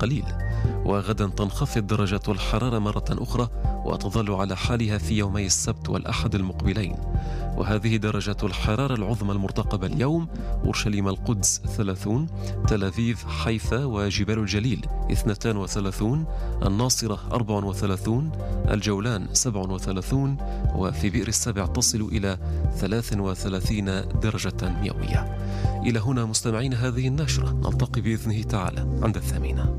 قليل. وغدا تنخفض درجات الحرارة مرة أخرى وتظل على حالها في يومي السبت والأحد المقبلين. وهذه درجات الحرارة العظمى المرتقبة اليوم: أورشليم القدس 30، تل أبيب حيفا وجبال الجليل 32، الناصرة 34، الجولان 37، وفي بئر السبع تصل إلى 33 درجة مئوية. إلى هنا مستمعين هذه النشرة، نلتقي بإذنه تعالى عند 8.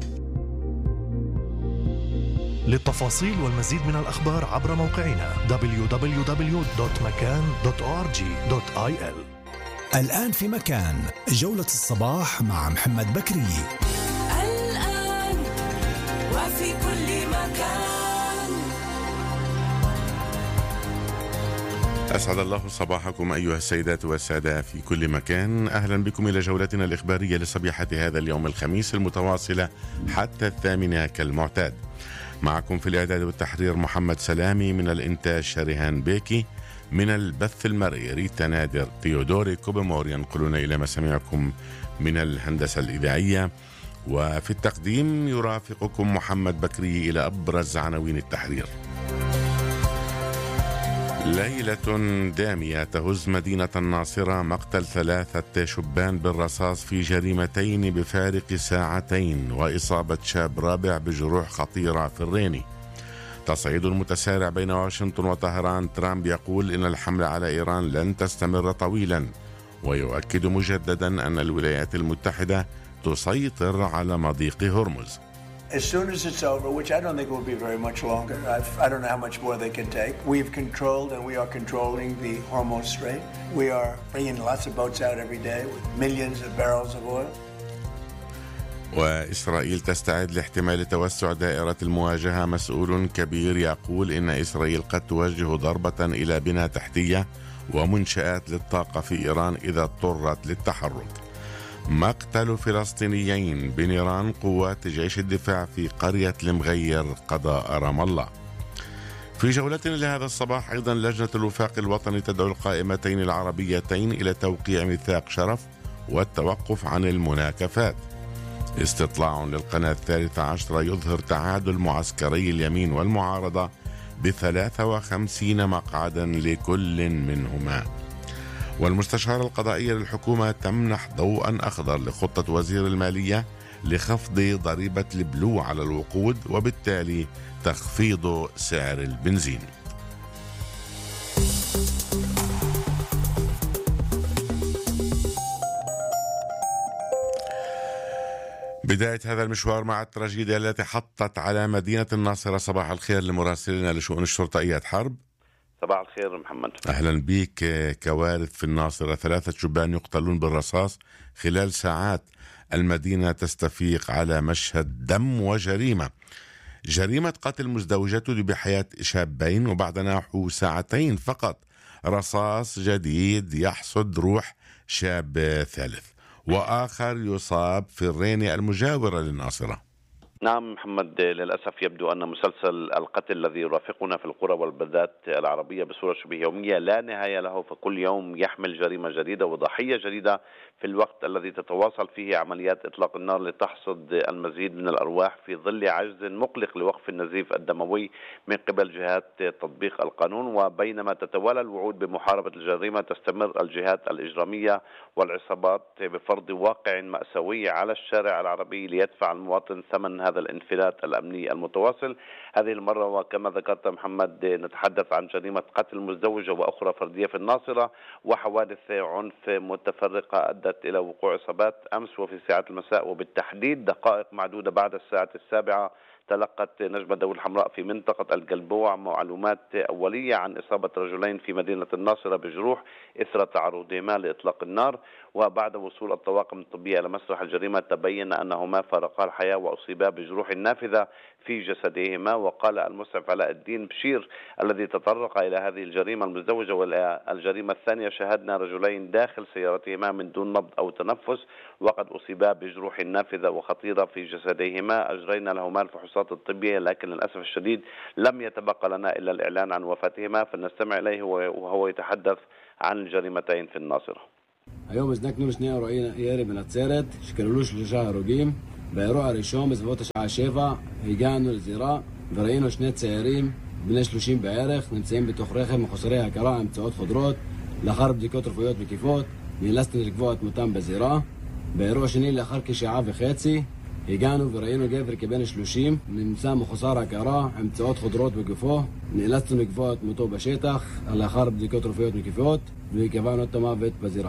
للتفاصيل والمزيد من الأخبار عبر موقعنا www.makan.org.il. الآن في مكان، جولة الصباح مع محمد بكري. الآن وفي كل مكان. أسعد الله صباحكم أيها السيدات والسادة في كل مكان. أهلا بكم إلى جولتنا الإخبارية لصبيحة هذا اليوم الخميس المتواصلة حتى 8 كالمعتاد. معكم في الإعداد والتحرير محمد سلامي، من الإنتاج شريهان بيكي، من البث المرئي ريتا نادر، تيودوري كوبمور ينقلون إلى مسامعكم من الهندسة الإذاعية، وفي التقديم يرافقكم محمد بكري إلى أبرز عناوين التحرير. ليلة دامية تهز مدينة الناصرة، مقتل 3 شبان بالرصاص في جريمتين بفارق ساعتين، وإصابة شاب رابع بجروح خطيرة في الريني. تصعيد المتسارع بين واشنطن وطهران، ترامب يقول إن الحملة على إيران لن تستمر طويلا، ويؤكد مجددا أن الولايات المتحدة تسيطر على مضيق هرمز. As soon as it's over, which I don't think will be very much longer, I don't know how much more they can take. We've controlled and we are controlling the Hormuz Strait. We are bringing lots of boats out every day with millions of barrels of oil. وإسرائيل تستعد لاحتمال توسع دائرة المواجهة. مسؤول كبير يقول إن إسرائيل قد توجه ضربة إلى بنى تحتية ومنشآت للطاقة في إيران إذا اضطرت للتحرك. مقتل فلسطينيين بنيران قوات جيش الدفاع في قرية المغير قضاء رام الله. في جولتنا لهذا الصباح أيضا، لجنة الوفاق الوطني تدعو القائمتين العربيتين إلى توقيع ميثاق شرف والتوقف عن المناكفات. استطلاع للقناة 13 يظهر تعادل معسكري اليمين والمعارضة ب53 مقعدا لكل منهما. والمستشارة القضائية للحكومة تمنح ضوءا أخضر لخطة وزير المالية لخفض ضريبة البلو على الوقود وبالتالي تخفيض سعر البنزين. بداية هذا المشوار مع التراجيديا التي حطت على مدينة الناصرة. صباح الخير لمراسلنا لشؤون الشرطة إياد حرب. صباح الخير محمد. أهلا بك. كوارث في الناصرة، 3 شبان يقتلون بالرصاص خلال ساعات. المدينة تستفيق على مشهد دم وجريمة. جريمة قتل مزدوجة تودي بحياة شابين، وبعد نحو ساعتين فقط رصاص جديد يحصد روح شاب ثالث، وآخر يصاب في الريني المجاورة للناصرة. نعم محمد، للأسف يبدو أن مسلسل القتل الذي يرافقنا في القرى والبلدات العربية بصورة شبه يومية لا نهاية له، فكل يوم يحمل جريمة جديدة وضحية جديدة في الوقت الذي تتواصل فيه عمليات إطلاق النار لتحصد المزيد من الأرواح في ظل عجز مقلق لوقف النزيف الدموي من قبل جهات تطبيق القانون. وبينما تتوالى الوعود بمحاربة الجريمة، تستمر الجهات الإجرامية والعصابات بفرض واقع مأساوي على الشارع العربي ليدفع المواطن ثمن هذا الانفلات الأمني المتواصل. هذه المرة وكما ذكرت محمد نتحدث عن جريمة قتل مزدوجة وأخرى فردية في الناصرة، وحوادث عنف متفرقة أدت إلى وقوع إصابات أمس وفي ساعات المساء، وبالتحديد دقائق معدودة بعد الساعة 7 تلقت نجمة دولة الحمراء في منطقة القلبوع معلومات أولية عن إصابة رجلين في مدينة الناصرة بجروح إثر تعرضهما لإطلاق النار. وبعد وصول الطواقم الطبية إلى مسرح الجريمة تبين أنهما فارقا الحياة وأصيبا بجروح نافذة في جسديهما. وقال المسعف علاء الدين بشير الذي تطرق إلى هذه الجريمة المزدوجة والجريمة الثانية: شاهدنا رجلين داخل سيارتهما من دون نبض أو تنفس وقد أصيبا بجروح نافذة وخطيرة في جسديهما. أجرينا لهما الفحوصات الطبية، لكن للأسف الشديد لم يتبقى لنا إلا الإعلان عن وفاتهما، فلنستمع إليه وهو يتحدث عن الجريمتين في الناصرة. היום הזנקנו לשני הרעים מנצרת שקראו לו 3 הרוגים באירוע הראשון בסביבות השעה 7 הגענו לזירה וראינו שני צעירים בני 30 בערך נמצאים בתוך רכב מחוסרי הכרה עם פציעות חודרות. לאחר בדיקות רפואיות מקיפות נאלצנו לקבוע את מותם בזירה. באירוע שני לאחר כשעה וחצי הגענו וראינו גבר כבן 30 נמצא מחוסר הכרה עם פציעות חודרות בגופו. נאלצנו לקבוע את מותו בשטח לאחר בדיקות רפואיות מקיפות וקבענו את המוות בזירה.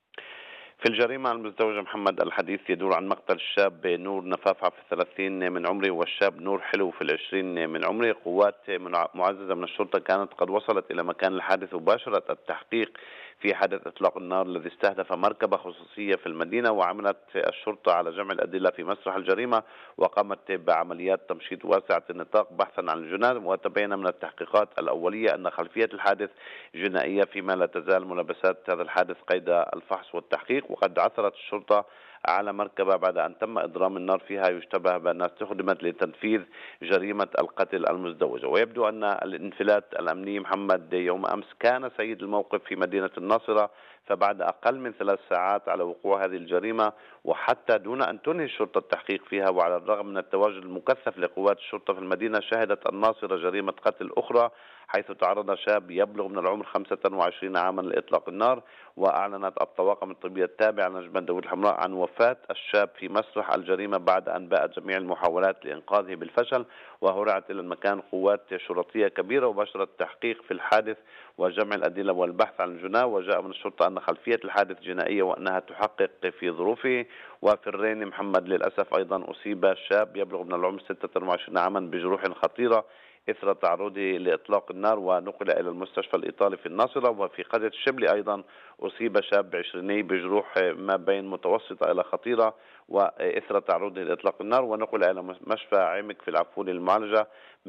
في الجريمة المزدوجة محمد الحديث يدور عن مقتل الشاب نور نفافعة في 30 من عمره والشاب نور حلو في 20 من عمره. قوات معززة من الشرطة كانت قد وصلت إلى مكان الحادث وباشرت التحقيق في حادث إطلاق النار الذي استهدف مركبة خصوصية في المدينة. وعملت الشرطة على جمع الأدلة في مسرح الجريمة وقامت بعمليات تمشيط واسعة النطاق بحثا عن الجنات. وتبين من التحقيقات الأولية أن خلفية الحادث جنائية فيما لا تزال ملابسات هذا الحادث قيد الفحص والتحقيق. وقد عثرت الشرطة على مركبة بعد أن تم إضرام النار فيها يشتبه بأنها استخدمت لتنفيذ جريمة القتل المزدوجة. ويبدو أن الانفلات الأمني محمد يوم أمس كان سيد الموقف في مدينة الناصرة. فبعد أقل من 3 ساعات على وقوع هذه الجريمة وحتى دون أن تنهي الشرطة التحقيق فيها وعلى الرغم من التواجد المكثف لقوات الشرطة في المدينة شهدت الناصرة جريمة قتل أخرى حيث تعرض شاب يبلغ من العمر 25 عاما لإطلاق النار. وأعلنت الطواقم الطبية التابعة لنجمة داوود الحمراء عن وفاة الشاب في مسرح الجريمة بعد أن باءت جميع المحاولات لإنقاذه بالفشل. وهرعت إلى المكان قوات شرطية كبيرة وباشرت التحقيق في الحادث وجمع الأدلة والبحث عن الجناة. وجاء من الشرطة أن خلفية الحادث جنائية وأنها تحقق في ظروفه. وفي الرين محمد للأسف أيضا أصيب شاب يبلغ من العمر 26 عاما بجروح خطيرة إثر تعرضه لإطلاق النار ونقل إلى المستشفى الإيطالي في الناصرة. وفي قرية الشبلي أيضا أصيب شاب 20 بجروح ما بين متوسطة إلى خطيرة وإثر تعرضه لإطلاق النار ونقل إلى مشفى عمك في العفول المعالجة.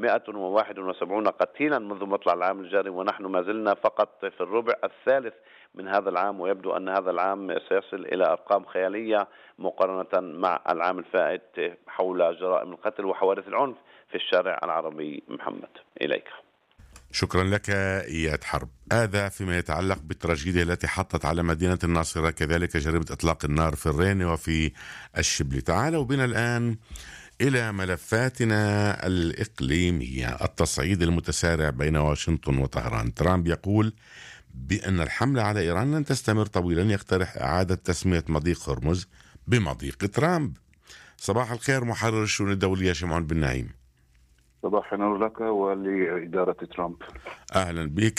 171 قتيلا منذ مطلع العام الجاري ونحن ما زلنا فقط في الربع الثالث من هذا العام. ويبدو أن هذا العام سيصل إلى أرقام خيالية مقارنة مع العام الفائت حول جرائم القتل وحوادث العنف في الشارع العربي. محمد إليك. شكرا لك إياد حرب. هذا فيما يتعلق بالتراجيديا التي حطت على مدينة الناصرة كذلك جريمة إطلاق النار في الرين وفي الشبلي. تعالوا بنا الآن إلى ملفاتنا الإقليمية. التصعيد المتسارع بين واشنطن وطهران. ترامب يقول بأن الحملة على إيران لن تستمر طويلا. يقترح إعادة تسمية مضيق هرمز بمضيق ترامب. صباح الخير محرر الشؤون الدولية شمعون بن نعيم. صباح النور لك ولإدارة ترامب. أهلا بك.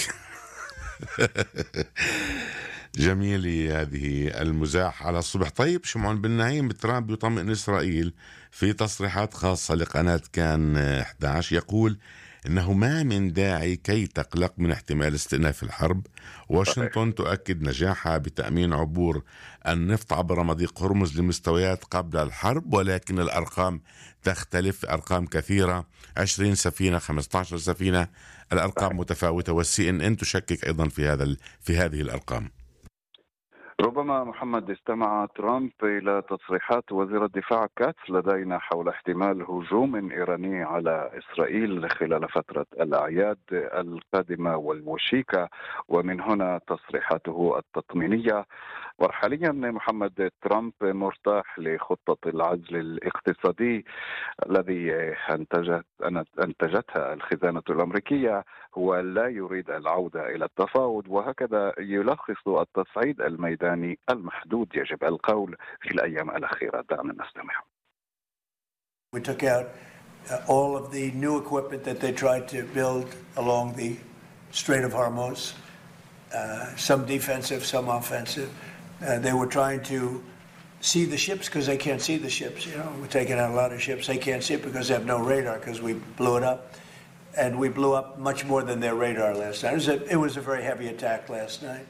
جميل هذه المزاح على الصبح. طيب شمعون بن نعيم، ترامب يطمئن إسرائيل في تصريحات خاصة لقناة كان 11 يقول إنه ما من داعي كي تقلق من احتمال استئناف الحرب. واشنطن تؤكد نجاحها بتأمين عبور النفط عبر مضيق هرمز لمستويات قبل الحرب، ولكن الأرقام تختلف، أرقام كثيرة، 20 سفينة، 15 سفينة، الأرقام متفاوتة. والCNN تشكك أيضا في هذه الأرقام. ربما محمد استمع ترامب إلى تصريحات وزير الدفاع كاتس لدينا حول احتمال هجوم إيراني على إسرائيل خلال فترة الأعياد القادمة والوشيكة، ومن هنا تصريحاته التطمينية. وحاليا محمد ترامب مرتاح لخطة العزل الاقتصادي الذي أنتجتها الخزانة الأمريكية. هو لا يريد العودة إلى التفاوض، وهكذا يلخص التصعيد الميداني المحدود يجب القول في الأيام الأخيرة. دعنا نستمع. We took out all of the new equipment that they tried to build along the Strait of Hormuz, some defensive, some offensive. They were trying to see the ships because they can't see the ships. You know, we're taking out a lot of ships. They can't see it because they have no radar because we blew it up. And we blew up much more than their radar last night. It was a very heavy attack last night.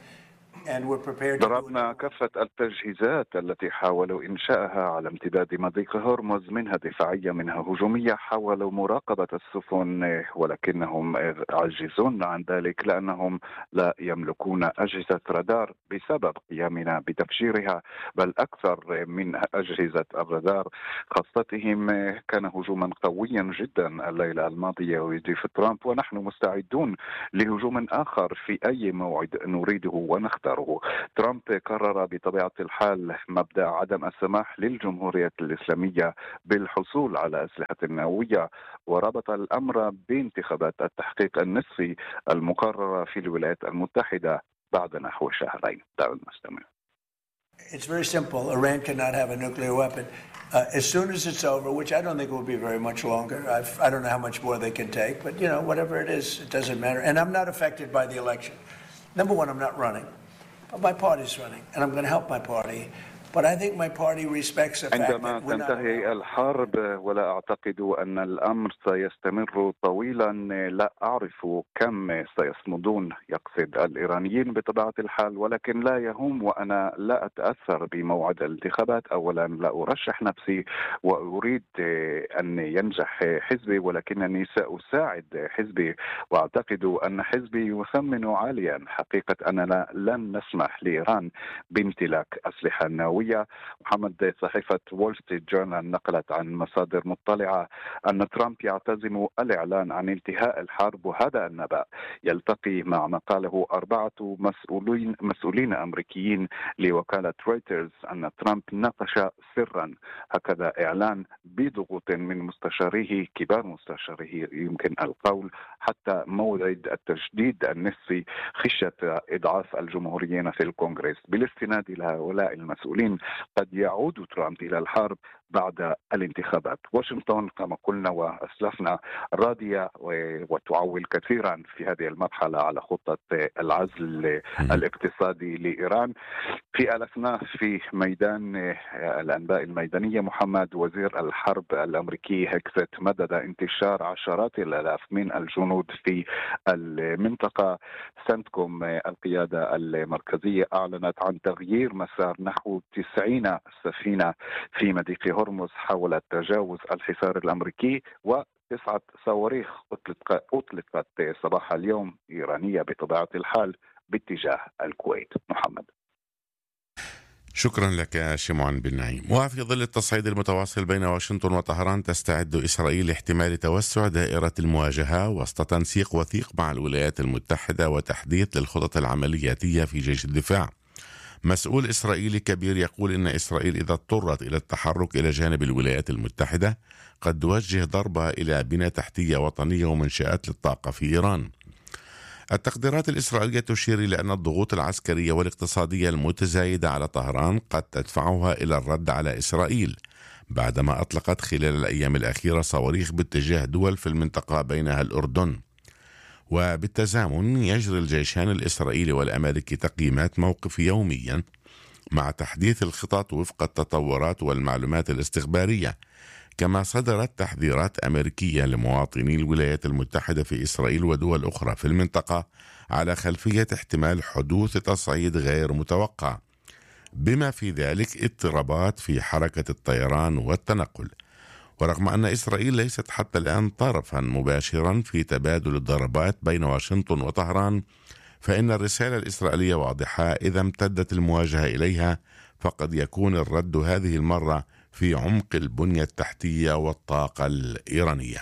ضربنا كافة التجهيزات التي حاولوا إنشائها على امتداد مضيق هرمز، منها دفاعية منها هجومية. حاولوا مراقبة السفن ولكنهم عاجزون عن ذلك لأنهم لا يملكون أجهزة رادار بسبب قيامنا بتفجيرها، بل أكثر من أجهزة الرادار. خاصتهم كان هجوما قويا جدا الليلة الماضية، ويضيف ترامب ونحن مستعدون لهجوم آخر في أي موعد نريده ونختار يختاره. ترامب قرر بطبيعة الحال مبدأ عدم السماح للجمهورية الإسلامية بالحصول على أسلحة نووية، وربط الأمر بانتخابات التحقيق النصفي المقررة في الولايات المتحدة بعد نحو شهرين. دعونا نستمع. It's very simple. Iran cannot have a nuclear weapon. As soon as it's over, which I don't think will be very much longer. I don't know how much more they can take, but whatever it is, it doesn't matter. And I'm not affected by the election. Number one, I'm not running, but my party's running, and I'm going to help my party. But I think my party respects the fact عندما that we're not تنتهي الحرب، ولا أعتقد أن الأمر سيستمر طويلا، لا أعرف كم سيصمدون، يقصد الإيرانيين بطبيعة الحال، ولكن لا يهم وأنا لا أتأثر بموعد الانتخابات. أولا لا أرشح نفسي وأريد أن ينجح حزبي، ولكنني سأساعد حزبي، وأعتقد أن حزبي يثمن عاليا حقيقة أننا لن نسمح لإيران بامتلاك أسلحة نووية. محمد، صحيفة وول ستريت جورنال نقلت عن مصادر مطلعة أن ترامب يعتزم الإعلان عن انتهاء الحرب، وهذا النبأ يلتقي مع ما قاله 4 مسؤولين أمريكيين لوكالة رويترز أن ترامب ناقش سرا هكذا إعلان بضغوط من مستشاريه، كبار مستشاريه يمكن القول، حتى موعد التجديد النصفي خشية إضعاف الجمهوريين في الكونغرس. بالاستناد إلى هؤلاء المسؤولين قد يعود ترامب إلى الحرب بعد الانتخابات. واشنطن كما قلنا وأسلفنا راضية وتعول كثيرا في هذه المرحلة على خطة العزل الاقتصادي لإيران. في الأثناء في ميدان الأنباء الميدانية، محمد، وزير الحرب الأمريكي هيكسيت مدد انتشار عشرات الآلاف من الجنود في المنطقة. سنتكوم القيادة المركزية أعلنت عن تغيير مسار نحو 90 سفينة في مضيق هرمز حول تجاوز الحصار الأمريكي، و9 صواريخ أطلقت صباح اليوم إيرانية بطبيعة الحال باتجاه الكويت. محمد، شكرا لك شمعون بن نعيم. وفي ظل التصعيد المتواصل بين واشنطن وطهران، تستعد إسرائيل لاحتمال توسع دائرة المواجهة وسط تنسيق وثيق مع الولايات المتحدة وتحديث للخطط العملياتية في جيش الدفاع. مسؤول إسرائيلي كبير يقول إن إسرائيل إذا اضطرت إلى التحرك إلى جانب الولايات المتحدة قد توجه ضربة إلى بنى تحتية وطنية ومنشآت للطاقة في إيران. التقديرات الإسرائيلية تشير إلى أن الضغوط العسكرية والاقتصادية المتزايدة على طهران قد تدفعها إلى الرد على إسرائيل، بعدما أطلقت خلال الأيام الأخيرة صواريخ باتجاه دول في المنطقة بينها الأردن. وبالتزامن يجري الجيشان الإسرائيلي والأمريكي تقييمات موقف يوميا مع تحديث الخطط وفق التطورات والمعلومات الاستخبارية. كما صدرت تحذيرات أمريكية لمواطني الولايات المتحدة في إسرائيل ودول أخرى في المنطقة على خلفية احتمال حدوث تصعيد غير متوقع، بما في ذلك اضطرابات في حركة الطيران والتنقل. ورغم أن إسرائيل ليست حتى الآن طرفا مباشرا في تبادل الضربات بين واشنطن وطهران، فإن الرسالة الإسرائيلية واضحة: إذا امتدت المواجهة إليها فقد يكون الرد هذه المرة في عمق البنية التحتية والطاقة الإيرانية.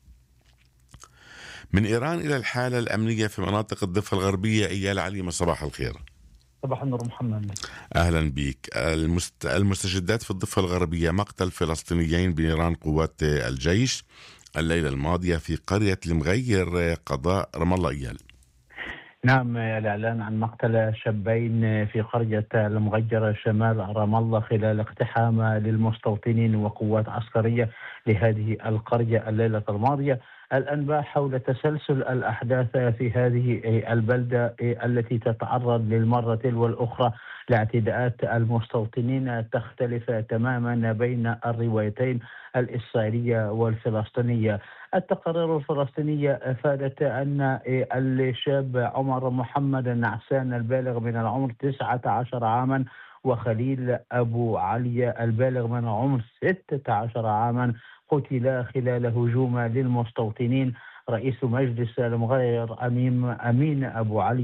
من إيران إلى الحالة الأمنية في مناطق الضفة الغربية، إيال عليمة، صباح الخير. صباح النور محمد. أهلا بك. المستجدات في الضفة الغربية: مقتل فلسطينيين بنيران قوات الجيش الليلة الماضية في قرية المغير قضاء رام الله. إيال. نعم، الإعلان عن مقتل شابين في قرية المغير شمال رام الله خلال اقتحام للمستوطنين وقوات عسكرية لهذه القرية الليلة الماضية. الأنباء حول تسلسل الأحداث في هذه البلدة التي تتعرض للمرة والأخرى لاعتداءات المستوطنين تختلف تماما بين الروايتين الإسرائيلية والفلسطينية. التقارير الفلسطينية أفادت أن الشاب عمر محمد النعسان البالغ من العمر 19 عاما وخليل أبو علي البالغ من العمر 16 عاما قتلا خلال هجوم للمستوطنين. رئيس مجلس المغير أمين أبو علي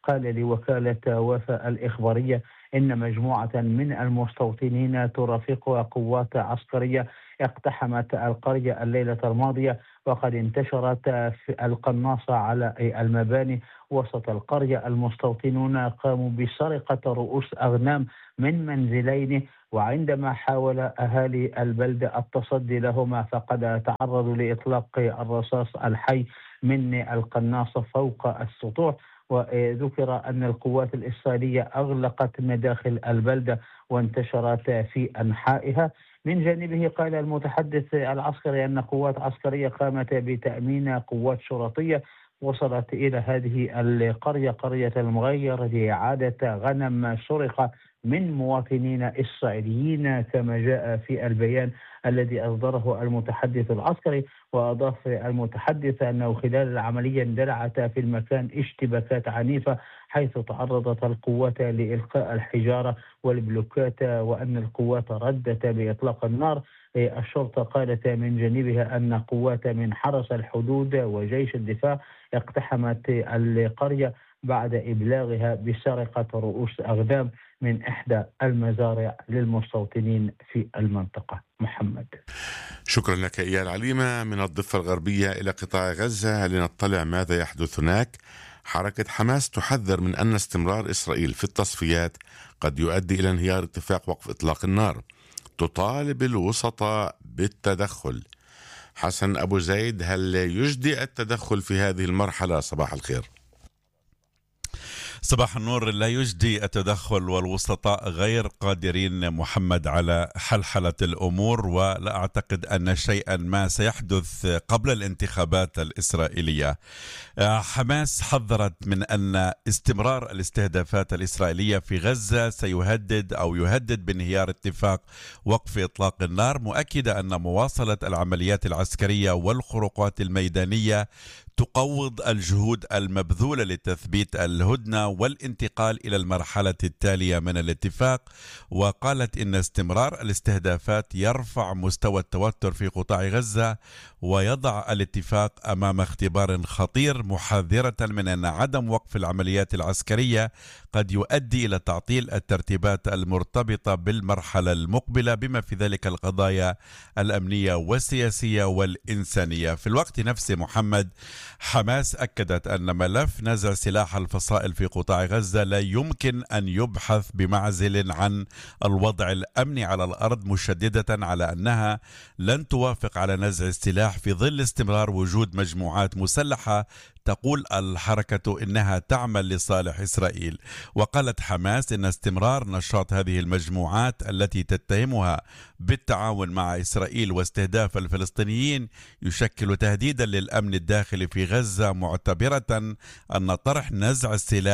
قال لوكالة وفاء الإخبارية إن مجموعة من المستوطنين ترافقها قوات عسكرية اقتحمت القرية الليلة الماضية، وقد انتشرت في القناصة على المباني وسط القرية. المستوطنون قاموا بسرقة رؤوس أغنام من منزلين، وعندما حاول أهالي البلدة التصدي لهما فقد تعرضوا لإطلاق الرصاص الحي من القناصة فوق السطوح. وذكر أن القوات الإسرائيلية أغلقت مداخل البلدة وانتشرت في أنحائها. من جانبه قال المتحدث العسكري أن قوات عسكرية قامت بتأمين قوات شرطية وصلت إلى هذه القرية قرية المغير لإعادة غنم سرق من مواطنين إسرائيليين كما جاء في البيان الذي أصدره المتحدث العسكري. وأضاف المتحدث أنه خلال العملية اندلعت في المكان اشتباكات عنيفة حيث تعرضت القوات لإلقاء الحجارة والبلوكات، وأن القوات ردت بإطلاق النار. الشرطة قالت من جانبها أن قوات من حرس الحدود وجيش الدفاع اقتحمت القرية بعد إبلاغها بسرقة رؤوس أغنام من إحدى المزارع للمستوطنين في المنطقة. محمد، شكرا لك إيال عليمة. من الضفة الغربية إلى قطاع غزة لنطلع ماذا يحدث هناك. حركة حماس تحذر من أن استمرار إسرائيل في التصفيات قد يؤدي إلى انهيار اتفاق وقف إطلاق النار. تطالب الوسطاء بالتدخل. حسن أبو زيد، هل يجدي التدخل في هذه المرحلة؟ صباح الخير. صباح النور. لا يجدي التدخل والوسطاء غير قادرين محمد على حلحلة الأمور، ولا أعتقد أن شيئا ما سيحدث قبل الانتخابات الإسرائيلية. حماس حذرت من أن استمرار الاستهدافات الإسرائيلية في غزة يهدد بانهيار اتفاق وقف إطلاق النار، مؤكدة أن مواصلة العمليات العسكرية والخروقات الميدانية تقوض الجهود المبذولة لتثبيت الهدنة والانتقال إلى المرحلة التالية من الاتفاق. وقالت إن استمرار الاستهدافات يرفع مستوى التوتر في قطاع غزة ويضع الاتفاق أمام اختبار خطير، محذرة من أن عدم وقف العمليات العسكرية قد يؤدي إلى تعطيل الترتيبات المرتبطة بالمرحلة المقبلة بما في ذلك القضايا الأمنية والسياسية والإنسانية. في الوقت نفسه محمد، حماس أكدت أن ملف نزع سلاح الفصائل في قطاع غزة لا يمكن أن يبحث بمعزل عن الوضع الأمني على الأرض، مشددة على أنها لن توافق على نزع السلاح في ظل استمرار وجود مجموعات مسلحة تقول الحركة إنها تعمل لصالح إسرائيل. وقالت حماس إن استمرار نشاط هذه المجموعات التي تتهمها بالتعاون مع إسرائيل واستهداف الفلسطينيين يشكل تهديدا للأمن الداخلي في غزة، معتبرة أن طرح نزع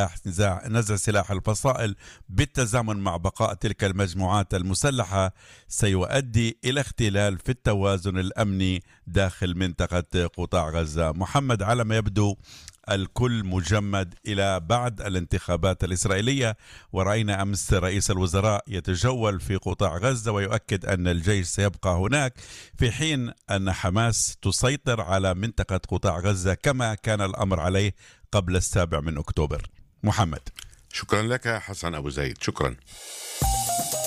سلاح الفصائل بالتزامن مع بقاء تلك المجموعات المسلحة سيؤدي إلى اختلال في التوازن الأمني داخل منطقة قطاع غزة. محمد، على ما يبدو الكل مجمد إلى بعد الانتخابات الإسرائيلية، ورأينا أمس رئيس الوزراء يتجول في قطاع غزة ويؤكد أن الجيش سيبقى هناك، في حين أن حماس تسيطر على منطقة قطاع غزة كما كان الأمر عليه قبل 7 أكتوبر. محمد، شكرا لك حسن أبو زيد. شكرا.